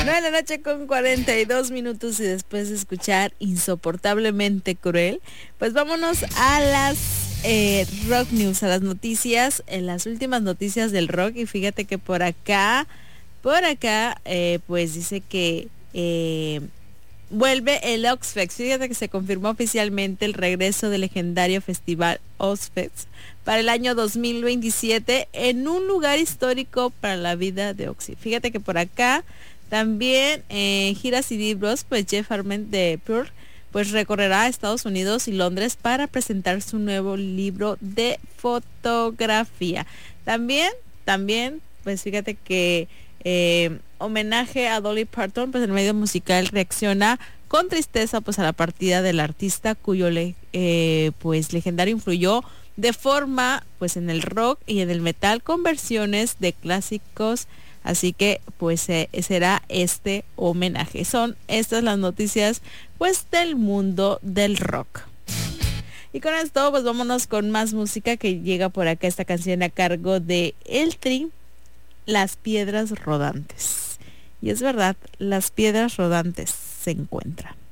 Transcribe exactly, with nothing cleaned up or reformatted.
nueve de la noche con cuarenta y dos minutos y después de escuchar Insoportablemente Cruel, pues vámonos a las eh, rock news, a las noticias, en las últimas noticias del rock. Y fíjate que por acá, por acá, eh, pues dice que eh, vuelve el Ozzfest. Fíjate que se confirmó oficialmente el regreso del legendario festival Ozzfest para el año dos mil veintisiete en un lugar histórico para la vida de Oxy. Fíjate que por acá también en eh, giras y libros, pues Jeff Ament de Pearl pues recorrerá Estados Unidos y Londres para presentar su nuevo libro de fotografía. También, también, pues fíjate que eh, homenaje a Dolly Parton, pues el medio musical reacciona con tristeza pues a la partida del artista cuyo le, eh, pues legendario influyó de forma pues en el rock y en el metal con versiones de clásicos. Así que pues eh, será este homenaje. Son estas las noticias pues del mundo del rock. Y con esto pues vámonos con más música que llega por acá, esta canción a cargo de El Tri, Las Piedras Rodantes. Y es verdad, las piedras rodantes se encuentran.